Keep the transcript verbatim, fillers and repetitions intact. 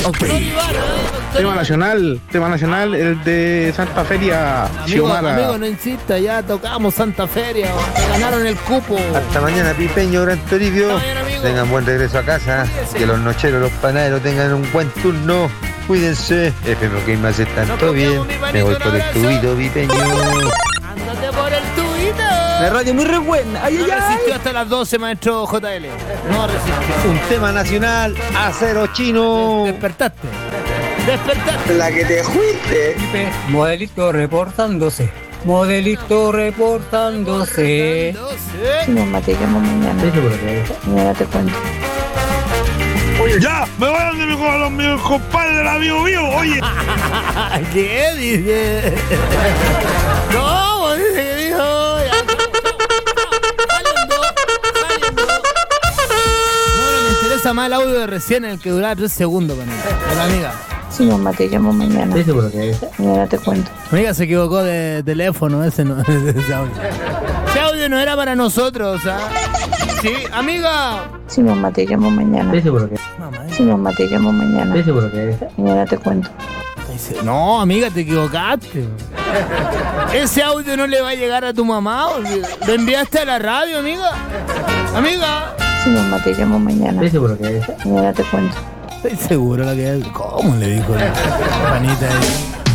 Ok. Tema nacional, tema nacional, el de Santa Feria, Amigo, Xiomara. amigo, no insista, ya tocamos Santa Feria, te ganaron el cupo. Hasta mañana, Pipeño, Gran Toribio. Hasta mañana, amigo. Tengan buen regreso a casa. Cuídense. Que los nocheros, los panaderos tengan un buen turno. Cuídense. F M que más están Nos todo bien. comemos, mi Me panito, voy un por el abrazo. tubito, Pipeño. Ándate por el tubito. La radio muy re buena. Ay, No ay, ay. resistió hasta las doce, maestro J L. No resistió. Un tema nacional, acero chino. Despertaste. Despertaste. La que te fuiste. Modelito reportándose. Modelito reportándose. doce. Mamá, te llamo mañana. Mañana te cuento. ¡Ya! ¡Me voy a donde mi, con los mis compadres del amigo mío! ¡Oye! ¿Qué dice? ¿Cómo dice que dijo? Ya, saliendo, saliendo. No, no me interesa más el audio de recién, el que duraba tres segundos, con la amiga. Sí, mamá, te llamo mañana. Mañana te cuento. Amiga se equivocó de teléfono, ese no, ese audio. Ese audio no era para nosotros, ¿ah? Sí, amiga. Sí, mamá, te llamo mañana. Mamá, Sí, mamá, te llamo mañana. Mañana te cuento. dice, no, amiga, te equivocaste. Ese audio no le va a llegar a tu mamá. ¿Lo enviaste a la radio, amiga? Amiga. Sí, mamá, te llamo mañana. Mañana te cuento. Estoy seguro la que es. ¿Cómo le dijo la panita ahí?